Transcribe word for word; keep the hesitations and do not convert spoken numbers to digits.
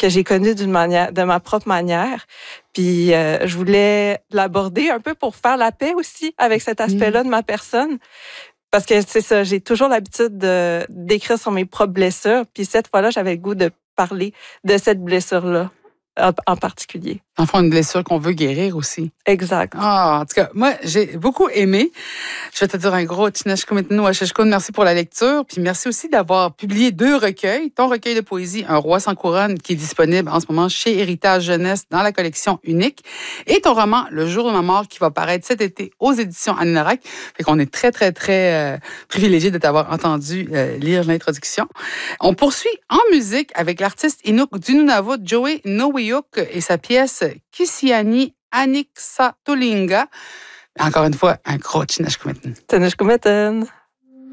que j'ai connu d'une manière, de ma propre manière. Puis euh, je voulais l'aborder un peu pour faire la paix aussi avec cet aspect-là de ma personne. Parce que c'est ça, j'ai toujours l'habitude de, d'écrire sur mes propres blessures. Puis cette fois-là, j'avais le goût de parler de cette blessure-là en, en particulier. En fond, une blessure qu'on veut guérir aussi. Exact. Ah, en tout cas, moi, j'ai beaucoup aimé. Je vais te dire un gros Tinashkumitnu Washishkun, merci pour la lecture. Puis merci aussi d'avoir publié deux recueils. Ton recueil de poésie, Un roi sans couronne, qui est disponible en ce moment chez Héritage Jeunesse dans la collection Unique. Et ton roman, Le jour de ma mort, qui va paraître cet été aux éditions Aninorak. Fait qu'on est très, très, très euh, privilégiés de t'avoir entendu euh, lire l'introduction. On poursuit en musique avec l'artiste Inuk du Nunavut, Joey Noweyuk, et sa pièce Kisiani Aniksatulinga. Encore une fois, un gros Tinashkumitnu. Tinashkumitnu.